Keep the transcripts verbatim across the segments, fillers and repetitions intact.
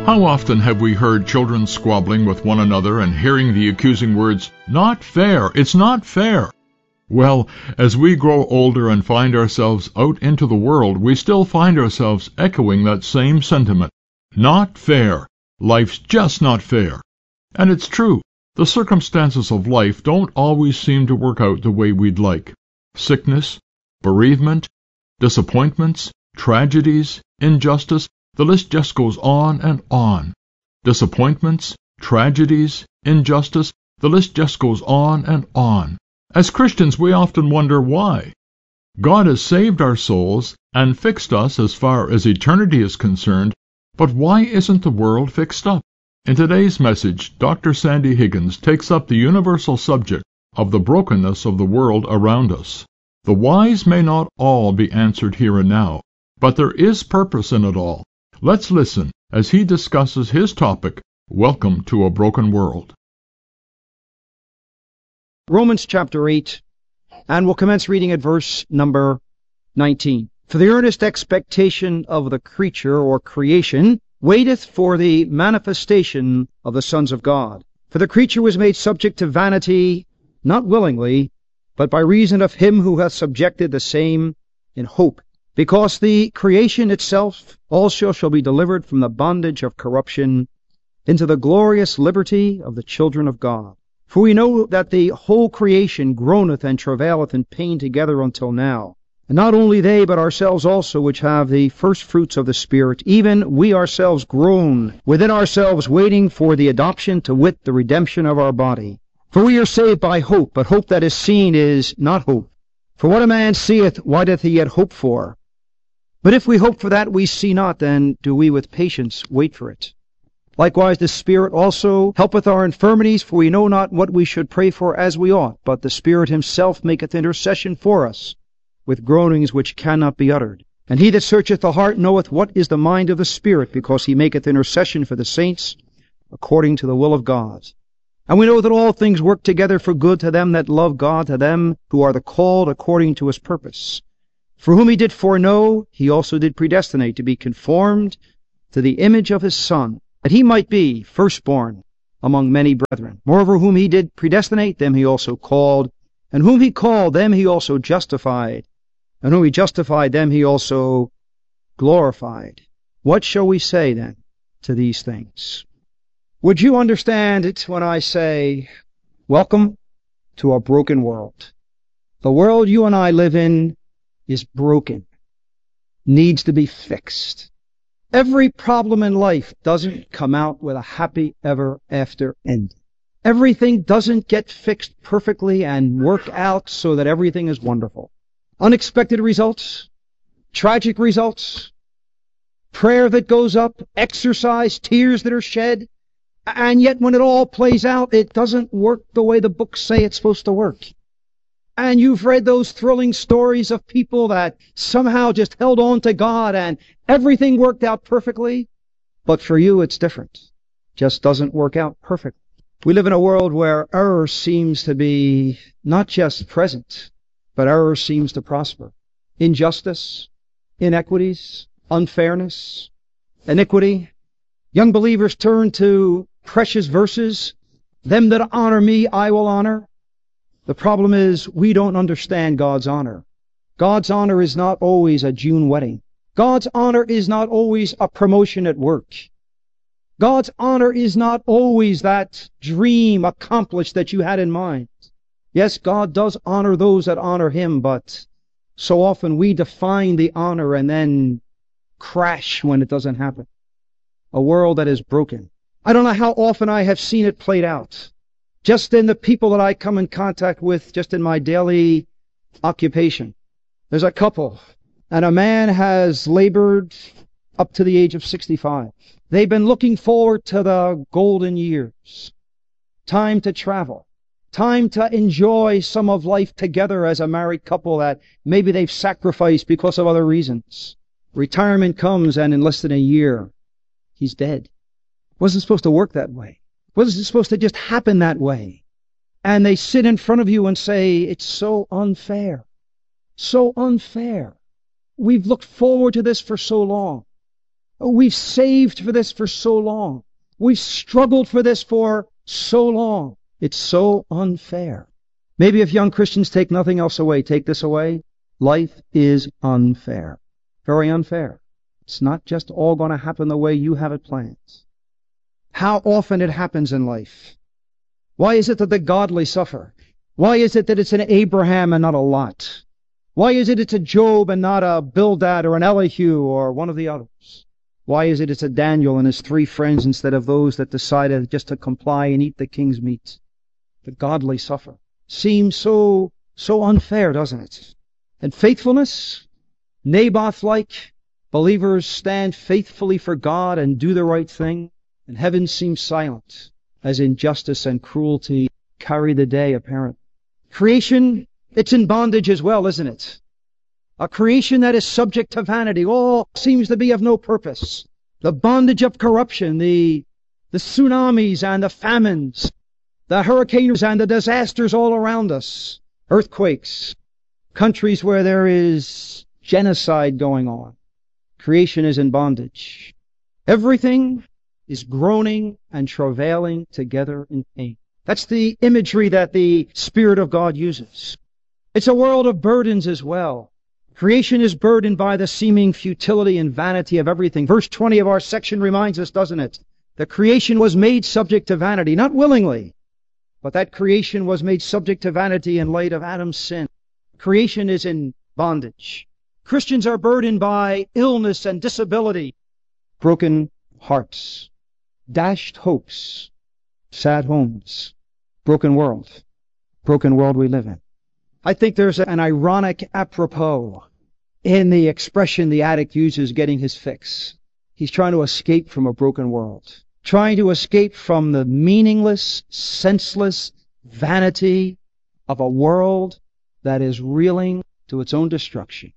How often have we heard children squabbling with one another and hearing the accusing words, "Not fair, it's not fair"? Well, as we grow older and find ourselves out into the world, we still find ourselves echoing that same sentiment. Not fair. Life's just not fair. And it's true. The circumstances of life don't always seem to work out the way we'd like. Sickness, bereavement, disappointments, tragedies, injustice, the list just goes on and on. Disappointments, tragedies, injustice, the list just goes on and on. As Christians, we often wonder why. God has saved our souls and fixed us as far as eternity is concerned, but why isn't the world fixed up? In today's message, Doctor Sandy Higgins takes up the universal subject of the brokenness of the world around us. The whys may not all be answered here and now, but there is purpose in it all. Let's listen as he discusses his topic, Welcome to a Broken World. Romans chapter eight, and we'll commence reading at verse number nineteen. For the earnest expectation of the creature or creation waiteth for the manifestation of the sons of God. For the creature was made subject to vanity, not willingly, but by reason of him who hath subjected the same in hope. Because the creation itself also shall be delivered from the bondage of corruption into the glorious liberty of the children of God. For we know that the whole creation groaneth and travaileth in pain together until now. And not only they, but ourselves also, which have the first fruits of the Spirit, even we ourselves groan within ourselves, waiting for the adoption, to wit, the redemption of our body. For we are saved by hope, but hope that is seen is not hope. For what a man seeth, why doth he yet hope for? But if we hope for that we see not, then do we with patience wait for it. Likewise the Spirit also helpeth our infirmities, for we know not what we should pray for as we ought, but the Spirit himself maketh intercession for us, with groanings which cannot be uttered. And he that searcheth the heart knoweth what is the mind of the Spirit, because he maketh intercession for the saints according to the will of God. And we know that all things work together for good to them that love God, to them who are the called according to his purpose. For whom he did foreknow, he also did predestinate to be conformed to the image of his Son, that he might be firstborn among many brethren. Moreover, whom he did predestinate, them he also called. And whom he called, them he also justified. And whom he justified, them he also glorified. What shall we say then to these things? Would you understand it when I say, welcome to a broken world? The world you and I live in is broken, needs to be fixed. Every problem in life doesn't come out with a happy ever after ending. Everything doesn't get fixed perfectly and work out so that everything is wonderful. Unexpected results, tragic results, prayer that goes up, exercise, tears that are shed, and yet when it all plays out, it doesn't work the way the books say it's supposed to work. And you've read those thrilling stories of people that somehow just held on to God and everything worked out perfectly. But for you, it's different. Just doesn't work out perfectly. We live in a world where error seems to be not just present, but error seems to prosper. Injustice, inequities, unfairness, iniquity. Young believers turn to precious verses. Them that honor me, I will honor. The problem is we don't understand God's honor. God's honor is not always a June wedding. God's honor is not always a promotion at work. God's honor is not always that dream accomplished that you had in mind. Yes, God does honor those that honor him, but so often we define the honor and then crash when it doesn't happen. A world that is broken. I don't know how often I have seen it played out. Just in the people that I come in contact with, just in my daily occupation. There's a couple, and a man has labored up to the age of sixty-five. They've been looking forward to the golden years. Time to travel. Time to enjoy some of life together as a married couple that maybe they've sacrificed because of other reasons. Retirement comes, and in less than a year, he's dead. Wasn't supposed to work that way. Wasn't supposed to just happen that way. And they sit in front of you and say, it's so unfair. So unfair. We've looked forward to this for so long. We've saved for this for so long. We've struggled for this for so long. It's so unfair. Maybe if young Christians take nothing else away, take this away. Life is unfair. Very unfair. It's not just all going to happen the way you have it planned. How often it happens in life. Why is it that the godly suffer? Why is it that it's an Abraham and not a Lot? Why is it it's a Job and not a Bildad or an Elihu or one of the others? Why is it it's a Daniel and his three friends instead of those that decided just to comply and eat the king's meat? The godly suffer. Seems so, so unfair, doesn't it? And faithfulness, Naboth-like, believers stand faithfully for God and do the right thing, and heaven seems silent as injustice and cruelty carry the day, apparently. Creation, it's in bondage as well, isn't it? A creation that is subject to vanity, all seems to be of no purpose. The bondage of corruption, the, the tsunamis and the famines, the hurricanes and the disasters all around us, earthquakes, countries where there is genocide going on. Creation is in bondage. Everything is groaning and travailing together in pain. That's the imagery that the Spirit of God uses. It's a world of burdens as well. Creation is burdened by the seeming futility and vanity of everything. Verse twenty of our section reminds us, doesn't it? The creation was made subject to vanity, not willingly, but that creation was made subject to vanity in light of Adam's sin. Creation is in bondage. Christians are burdened by illness and disability, broken hearts, dashed hopes, sad homes, broken world, broken world we live in. I think there's an ironic apropos in the expression the addict uses, getting his fix. He's trying to escape from a broken world, trying to escape from the meaningless, senseless vanity of a world that is reeling to its own destruction.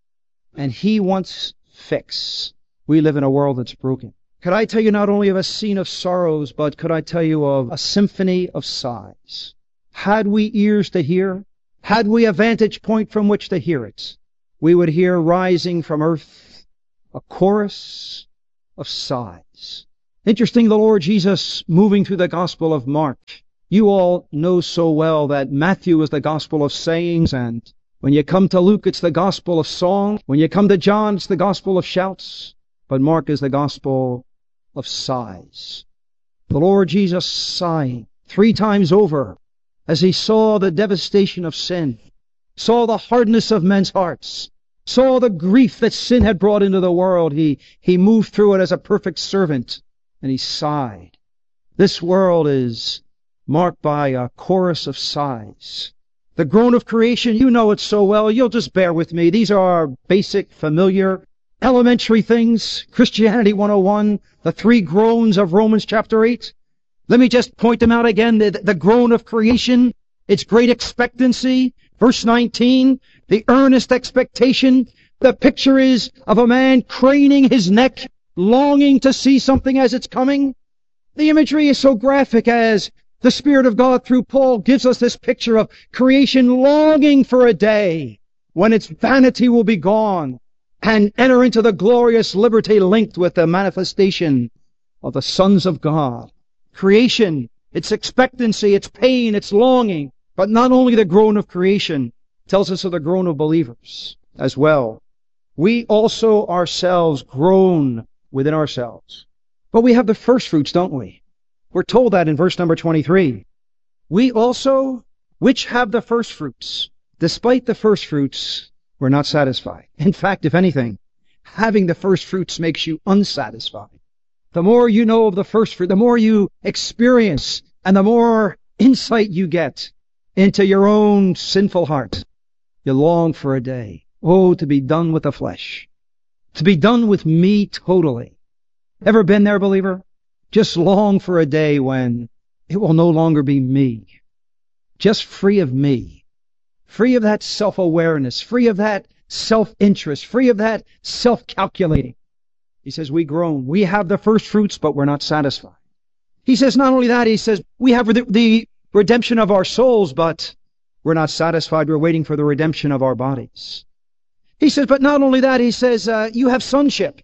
And he wants fix. We live in a world that's broken. Could I tell you not only of a scene of sorrows, but could I tell you of a symphony of sighs? Had we ears to hear, had we a vantage point from which to hear it, we would hear rising from earth a chorus of sighs. Interesting, the Lord Jesus moving through the Gospel of Mark. You all know so well that Matthew is the Gospel of sayings, and when you come to Luke, it's the Gospel of song. When you come to John, it's the Gospel of shouts. But Mark is the Gospel of sighs. The Lord Jesus sighing three times over as he saw the devastation of sin, saw the hardness of men's hearts, saw the grief that sin had brought into the world. He, he moved through it as a perfect servant, and he sighed. This world is marked by a chorus of sighs. The groan of creation, you know it so well. You'll just bear with me. These are basic, familiar, elementary things. Christianity one oh one, the three groans of Romans chapter eight. Let me just point them out again. The, the groan of creation, its great expectancy. Verse nineteen, the earnest expectation. The picture is of a man craning his neck, longing to see something as it's coming. The imagery is so graphic as the Spirit of God through Paul gives us this picture of creation longing for a day when its vanity will be gone and enter into the glorious liberty linked with the manifestation of the sons of God. Creation, its expectancy, its pain, its longing, but not only the groan of creation, tells us of the groan of believers as well. We also ourselves groan within ourselves. But we have the first fruits, don't we? We're told that in verse number twenty-three. We also, which have the first fruits, despite the first fruits, we're not satisfied. In fact, if anything, having the first fruits makes you unsatisfied. The more you know of the first fruit, the more you experience, and the more insight you get into your own sinful heart, you long for a day. Oh, to be done with the flesh. To be done with me totally. Ever been there, believer? Just long for a day when it will no longer be me. Just free of me. Free of that self-awareness. Free of that self-interest. Free of that self-calculating. He says, we groan. We have the first fruits, but we're not satisfied. He says, not only that, he says, we have the, the redemption of our souls, but we're not satisfied. We're waiting for the redemption of our bodies. He says, but not only that, he says, uh, you have sonship,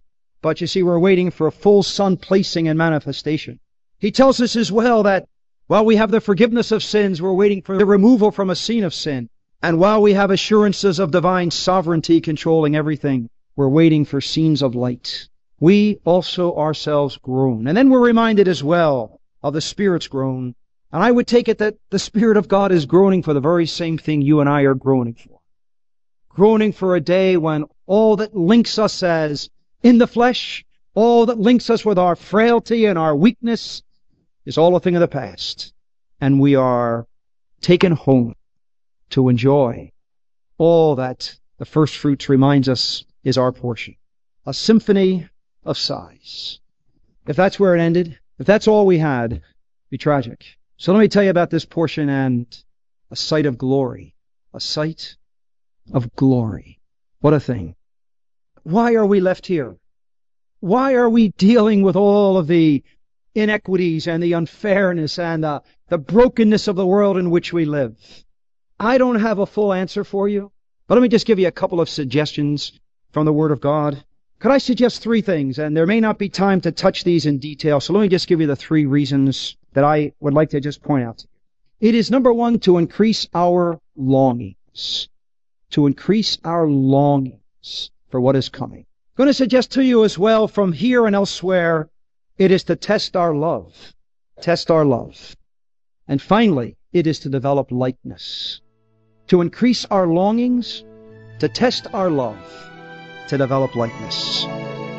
But you see, we're waiting for a full sun placing and manifestation. He tells us as well that while we have the forgiveness of sins, we're waiting for the removal from a scene of sin. And while we have assurances of divine sovereignty controlling everything, we're waiting for scenes of light. We also ourselves groan. And then we're reminded as well of the Spirit's groan. And I would take it that the Spirit of God is groaning for the very same thing you and I are groaning for. Groaning for a day when all that links us as in the flesh, all that links us with our frailty and our weakness is all a thing of the past. And we are taken home to enjoy all that the first fruits reminds us is our portion. A symphony of sighs. If that's where it ended, if that's all we had, it'd be tragic. So let me tell you about this portion and a sight of glory. A sight of glory. What a thing. Why are we left here? Why are we dealing with all of the inequities and the unfairness and the, the brokenness of the world in which we live? I don't have a full answer for you, but let me just give you a couple of suggestions from the Word of God. Could I suggest three things? And there may not be time to touch these in detail, so let me just give you the three reasons that I would like to just point out to you. It is, number one, to increase our longings. To increase our longings for what is coming. I'm going to suggest to you as well from here and elsewhere, it is to test our love. Test our love. And finally, it is to develop likeness. To increase our longings, to test our love, to develop likeness.